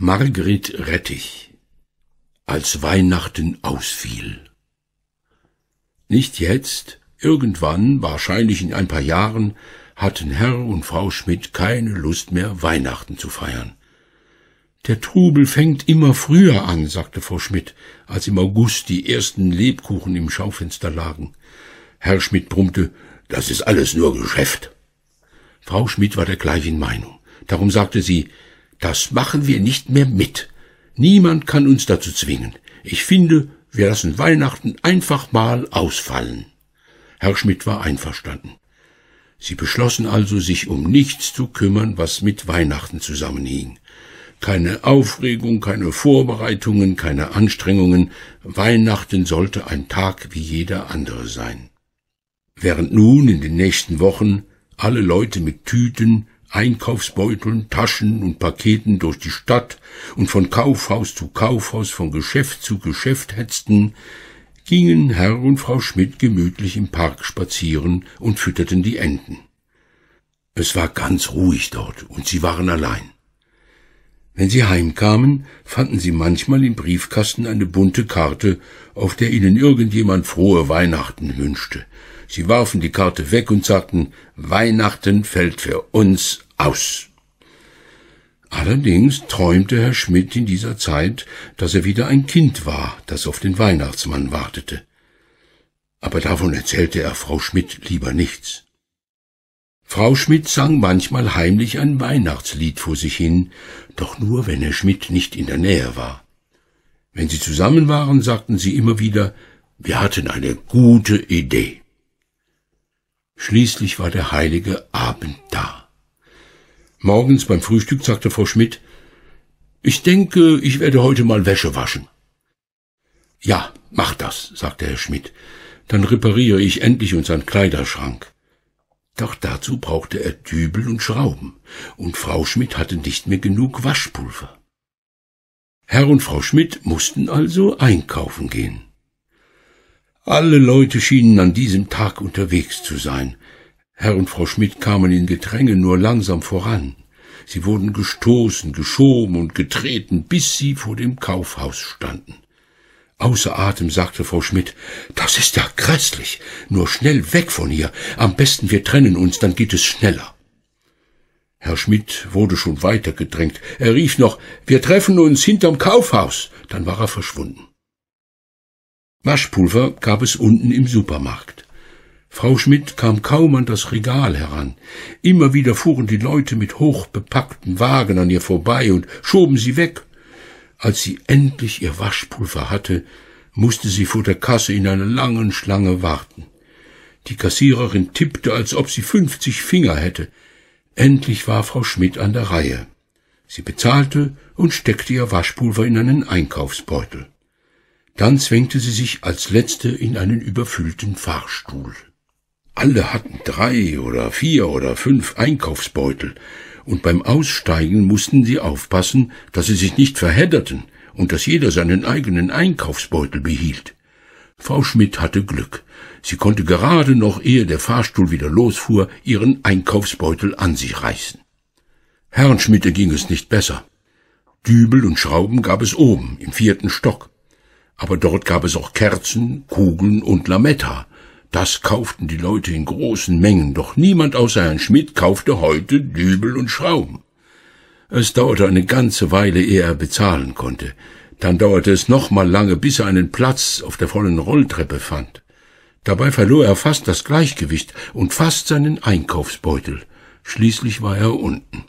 Margret Rettich, als Weihnachten ausfiel. Nicht jetzt, irgendwann, wahrscheinlich in ein paar Jahren, hatten Herr und Frau Schmidt keine Lust mehr, Weihnachten zu feiern. »Der Trubel fängt immer früher an«, sagte Frau Schmidt, als im August die ersten Lebkuchen im Schaufenster lagen. Herr Schmidt brummte, »Das ist alles nur Geschäft.« Frau Schmidt war der gleichen Meinung. Darum sagte sie, »Das machen wir nicht mehr mit. Niemand kann uns dazu zwingen. Ich finde, wir lassen Weihnachten einfach mal ausfallen.« Herr Schmidt war einverstanden. Sie beschlossen also, sich um nichts zu kümmern, was mit Weihnachten zusammenhing. Keine Aufregung, keine Vorbereitungen, keine Anstrengungen. Weihnachten sollte ein Tag wie jeder andere sein. Während nun in den nächsten Wochen alle Leute mit Tüten, Einkaufsbeuteln, Taschen und Paketen durch die Stadt und von Kaufhaus zu Kaufhaus, von Geschäft zu Geschäft hetzten, gingen Herr und Frau Schmidt gemütlich im Park spazieren und fütterten die Enten. Es war ganz ruhig dort, und sie waren allein. Wenn sie heimkamen, fanden sie manchmal im Briefkasten eine bunte Karte, auf der ihnen irgendjemand frohe Weihnachten wünschte. Sie warfen die Karte weg und sagten, Weihnachten fällt für uns aus. Allerdings träumte Herr Schmidt in dieser Zeit, dass er wieder ein Kind war, das auf den Weihnachtsmann wartete. Aber davon erzählte er Frau Schmidt lieber nichts. Frau Schmidt sang manchmal heimlich ein Weihnachtslied vor sich hin, doch nur, wenn Herr Schmidt nicht in der Nähe war. Wenn sie zusammen waren, sagten sie immer wieder, wir hatten eine gute Idee. Schließlich war der heilige Abend da. Morgens beim Frühstück sagte Frau Schmidt, ich denke, ich werde heute mal Wäsche waschen. Ja, mach das, sagte Herr Schmidt, dann repariere ich endlich unseren Kleiderschrank. Doch dazu brauchte er Dübel und Schrauben, und Frau Schmidt hatte nicht mehr genug Waschpulver. Herr und Frau Schmidt mussten also einkaufen gehen. Alle Leute schienen an diesem Tag unterwegs zu sein. Herr und Frau Schmidt kamen in Gedränge nur langsam voran. Sie wurden gestoßen, geschoben und getreten, bis sie vor dem Kaufhaus standen. Außer Atem sagte Frau Schmidt, das ist ja grässlich, nur schnell weg von hier, am besten wir trennen uns, dann geht es schneller. Herr Schmidt wurde schon weiter gedrängt, er rief noch, wir treffen uns hinterm Kaufhaus, dann war er verschwunden. Waschpulver gab es unten im Supermarkt. Frau Schmidt kam kaum an das Regal heran. Immer wieder fuhren die Leute mit hochbepackten Wagen an ihr vorbei und schoben sie weg. Als sie endlich ihr Waschpulver hatte, musste sie vor der Kasse in einer langen Schlange warten. Die Kassiererin tippte, als ob sie 50 Finger hätte. Endlich war Frau Schmidt an der Reihe. Sie bezahlte und steckte ihr Waschpulver in einen Einkaufsbeutel. Dann zwängte sie sich als Letzte in einen überfüllten Fahrstuhl. Alle hatten 3 oder 4 oder 5 Einkaufsbeutel, und beim Aussteigen mussten sie aufpassen, dass sie sich nicht verhedderten und dass jeder seinen eigenen Einkaufsbeutel behielt. Frau Schmidt hatte Glück. Sie konnte gerade noch, ehe der Fahrstuhl wieder losfuhr, ihren Einkaufsbeutel an sich reißen. Herrn Schmidt ging es nicht besser. Dübel und Schrauben gab es oben, im 4. Stock. Aber dort gab es auch Kerzen, Kugeln und Lametta. Das kauften die Leute in großen Mengen, doch niemand außer Herrn Schmidt kaufte heute Dübel und Schrauben. Es dauerte eine ganze Weile, ehe er bezahlen konnte. Dann dauerte es noch mal lange, bis er einen Platz auf der vollen Rolltreppe fand. Dabei verlor er fast das Gleichgewicht und fast seinen Einkaufsbeutel. Schließlich war er unten.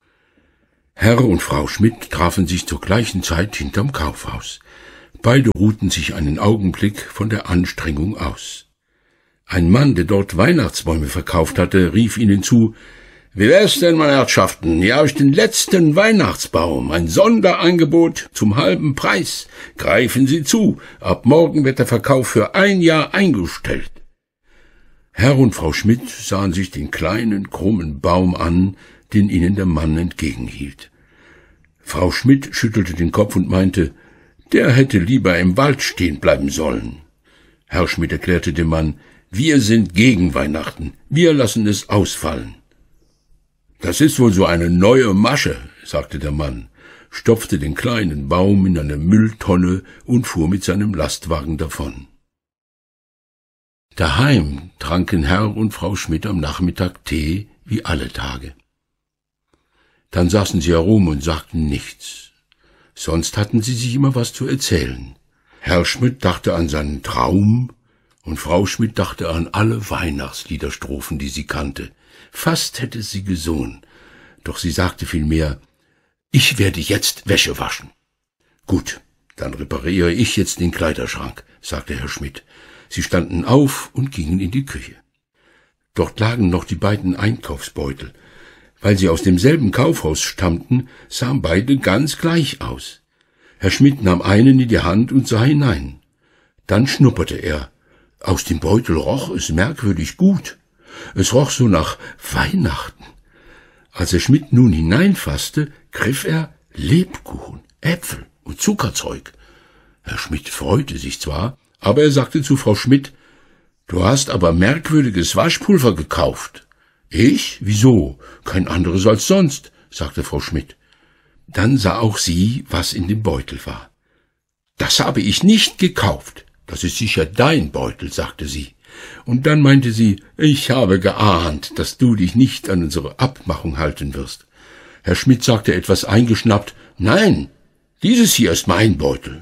Herr und Frau Schmidt trafen sich zur gleichen Zeit hinterm Kaufhaus. Beide ruhten sich einen Augenblick von der Anstrengung aus. Ein Mann, der dort Weihnachtsbäume verkauft hatte, rief ihnen zu, »Wie wär's denn, meine Herrschaften, hier habe ich den letzten Weihnachtsbaum, ein Sonderangebot zum halben Preis. Greifen Sie zu, ab morgen wird der Verkauf für 1 Jahr eingestellt.« Herr und Frau Schmidt sahen sich den kleinen, krummen Baum an, den ihnen der Mann entgegenhielt. Frau Schmidt schüttelte den Kopf und meinte, der hätte lieber im Wald stehen bleiben sollen. Herr Schmidt erklärte dem Mann, wir sind gegen Weihnachten, wir lassen es ausfallen. Das ist wohl so eine neue Masche, sagte der Mann. stopfte den kleinen Baum in eine Mülltonne und fuhr mit seinem Lastwagen davon. Daheim tranken Herr und Frau Schmidt am Nachmittag Tee wie alle Tage. Dann saßen sie herum und sagten nichts. Sonst hatten sie sich immer was zu erzählen. Herr Schmidt dachte an seinen Traum und Frau Schmidt dachte an alle Weihnachtsliederstrophen, die sie kannte. Fast hätte sie gesungen, doch sie sagte vielmehr: »Ich werde jetzt Wäsche waschen.« »Gut, dann repariere ich jetzt den Kleiderschrank«, sagte Herr Schmidt. Sie standen auf und gingen in die Küche. Dort lagen noch die beiden Einkaufsbeutel. Weil sie aus demselben Kaufhaus stammten, sahen beide ganz gleich aus. Herr Schmidt nahm einen in die Hand und sah hinein. Dann schnupperte er. Aus dem Beutel roch es merkwürdig gut. Es roch so nach Weihnachten. Als Herr Schmidt nun hineinfasste, griff er Lebkuchen, Äpfel und Zuckerzeug. Herr Schmidt freute sich zwar, aber er sagte zu Frau Schmidt: »Du hast aber merkwürdiges Waschpulver gekauft.« »Ich? Wieso? Kein anderes als sonst«, sagte Frau Schmidt. Dann sah auch sie, was in dem Beutel war. »Das habe ich nicht gekauft. Das ist sicher dein Beutel«, sagte sie. Und dann meinte sie: »Ich habe geahnt, dass du dich nicht an unsere Abmachung halten wirst.« Herr Schmidt sagte etwas eingeschnappt: »Nein, dieses hier ist mein Beutel.«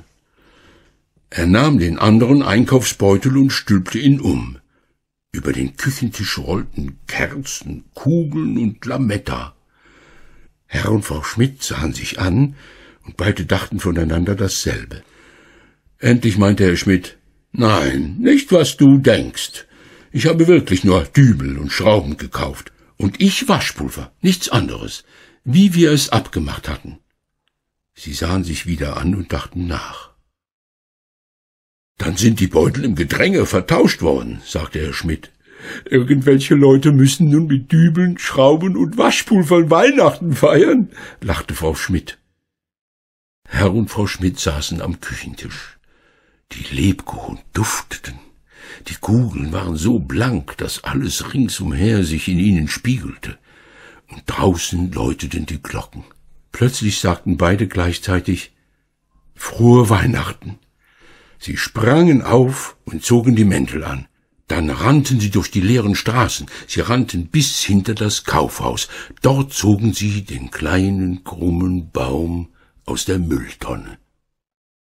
Er nahm den anderen Einkaufsbeutel und stülpte ihn um. Über den Küchentisch rollten Kerzen, Kugeln und Lametta. Herr und Frau Schmidt sahen sich an, und beide dachten voneinander dasselbe. Endlich meinte Herr Schmidt: »Nein, nicht was du denkst. Ich habe wirklich nur Dübel und Schrauben gekauft. Und ich Waschpulver, nichts anderes, wie wir es abgemacht hatten.« Sie sahen sich wieder an und dachten nach. »Dann sind die Beutel im Gedränge vertauscht worden«, sagte Herr Schmidt. »Irgendwelche Leute müssen nun mit Dübeln, Schrauben und Waschpulvern Weihnachten feiern«, lachte Frau Schmidt. Herr und Frau Schmidt saßen am Küchentisch. Die Lebkuchen dufteten. Die Kugeln waren so blank, dass alles ringsumher sich in ihnen spiegelte. Und draußen läuteten die Glocken. Plötzlich sagten beide gleichzeitig: »Frohe Weihnachten!« Sie sprangen auf und zogen die Mäntel an. Dann rannten sie durch die leeren Straßen. Sie rannten bis hinter das Kaufhaus. Dort zogen sie den kleinen, krummen Baum aus der Mülltonne.